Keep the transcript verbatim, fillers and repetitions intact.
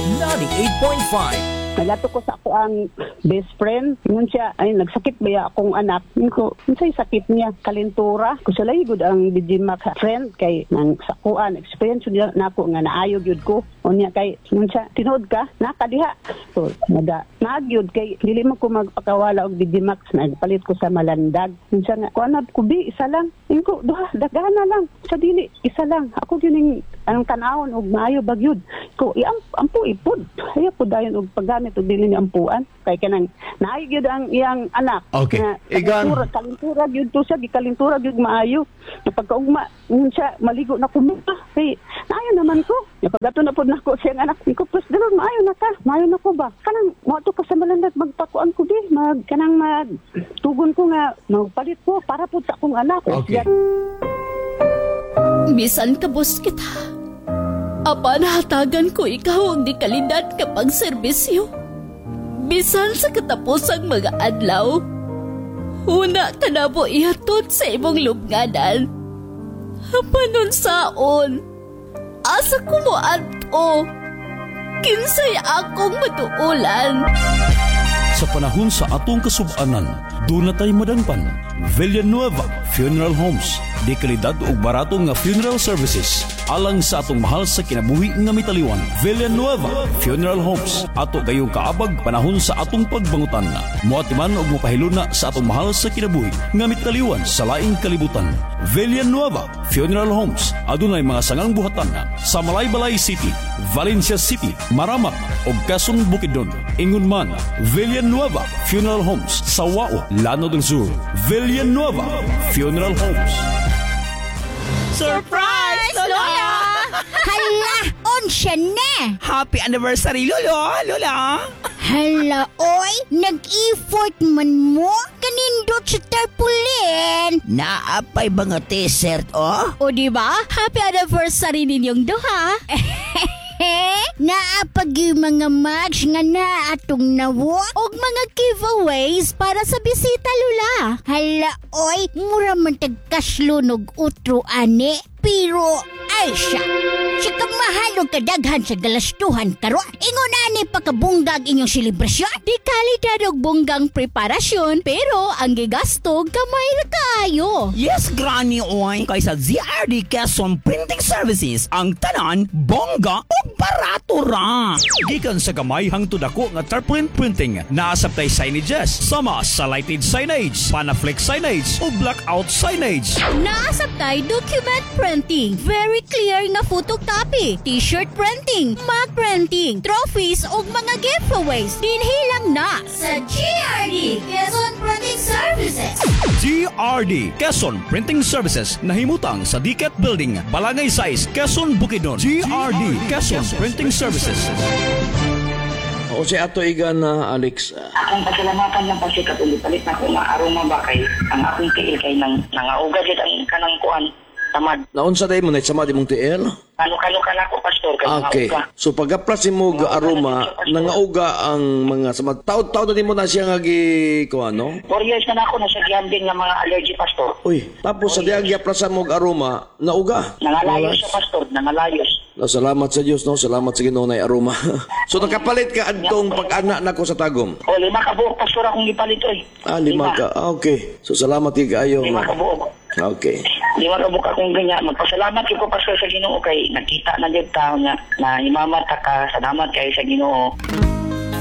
ninety-eight point five. Nagato ko sa ako ang best friend. Ngun siya, ay nagsakit ba ya akong anak? Ngun ko, unsay sakit niya? Kalintura. Kung sila good ang Digimac friend kay nang sakuan. Experience niya na ako nga naayog yun ko. O niya kay, ngun siya, tinood ka? Nakadiha. So, naga, naagyod kay, dili mo ko magpakawala og Digimac. Nagpalit ko sa Malandag. Ngun siya nga, kuanab ko bi, isa lang. Ngun ko, duha, dagana lang. Sa dili, isa lang. Ako yun yung anong tanawon og maayo bagyod. Ko, iam, ampo ipod. Ayaw po dayon og paggamit og dili ni ampuan. Kay kanang naay gyud ang iyang anak. Okay. Na, Igan. kalintura, kalintura gyud to siya, gikalintura gyud maayo. Napagkaugma, ngun siya maligo na kumita. Kay naayo naman ko. Napagato na pod nako siyang anak. Ko plus dalon maayo na ka. Maayo na ko ba? Kanang mo to ka sa Malandag magpakuan ko di. Mag kanang mag tugon ko nga magpalit ko para pud sa akong anak. Okay. Bisan kabos kita. Apa nahatagan ko ikaw ang di kalidad kapag serbisyo. Bisan sa katapusang mga adlaw. Una ka na po ihatod sa imong lubnganan. Panon saon. Asa ko mo ato. Kinsay akong matuulan. Sa panahon sa atong kasub-anan, doon na tayo madangpan. Villanueva Funeral Homes. Di kalidad o barato nga funeral services. Alang sa atong mahal sa kinabuhi nga mitaliwan. Villanueva Funeral Homes. Ato kayong kaabag panahon sa atong pagbangutan. Muatiman o mapahiluna sa atong mahal sa kinabuhi nga mitaliwan sa laing kalibutan. Villanueva Funeral Homes. Adunay mga sangang buhatan sa Malaybalay City, Valencia City, Maramak o Quezon Bukidnon. Ingon man, Villanueva Funeral Homes sa Wao, Llano del Sur. Villanueva Funeral Homes. Surprise, Lola! Hala, on siya na! Happy anniversary, Lolo! Lola! Hala, oy, nag-effort man mo? Kanindot sa tarpaulin! Naapay ba nga t-shirt, oh? O diba? Happy anniversary ninyong duha. Naapag yung mga match nga na atong nawo Og mga giveaways para sa bisita, Lula. Hala, oy, mura man tagkaslunog utro ane. Pero, ay siya, siya kamahalog kadaghan sa galastuhan karo. Ingon ani pakabunggag inyong selebrasyon. Di kalidad og bunggang preparasyon, pero ang gigasto gamay ra kaayo. Yes, Granny, oy! Kaysa Z R D Quezon Printing Services, ang tanan, bongga o barato ra. Gikan sa gamay hangtod ako nga tarpaulin printing. Naasabtay signages sama sa lighted signage, panaflex signage o blackout signage. Naasabtay document printing, very clear nga photocopy, t-shirt printing, mug printing, trophies ug mga giveaways. Dinhilang na sa G R D Quezon Printing Services. G R D Quezon Printing Services nahimutang sa D C A T Building, Balangay Size, Quezon, Bukidnon. G R D Quezon Printing Services. O si Ato Igan na Alex. Akong pasalamatan lang pag sikat ulit-palit na kung aroma ba kay ang akong tiil kay nang nangauga dito ang kanang kuan. Tamad. Naunsa day mo na sama di mong T L? Kano-kano ka na ko, Pastor, kay Okay. nangauga. So pag-aplas mo ga aroma, nangauga ang mga sama. Taod-taod na di mo na siya nga gi ko ano? Four years na na ako nasa gambling ng mga allergy, Pastor. Uy, tapos sa diag aplasan mo ga aroma, nauga. Nangalayos siya, Pastor. Nangalayos. No, salamat sa Diyos, no? Salamat sa Ginoo na aroma. So nakapalit ka adtong pag-anak nako sa tagom. O, lima ka buok, Pastor, akong gipalit, oy. Ah, lima ka. Ah, okay. So salamat kay kaayo. Lima ka buok. Okay. Lima ka buok akong ganyan. Magpasalamat ko, Pastor, sa Ginoo kay nakita na dyan tao niya na imamata ka. Salamat kay sa Ginoo.